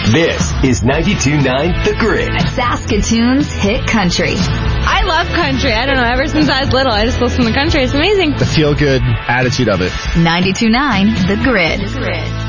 This is 92.9 The Grid. Saskatoon's hit country. I love country. I don't know. Ever since I was little, I just listen to country. It's amazing. The feel-good attitude of it. 92.9 The Grid.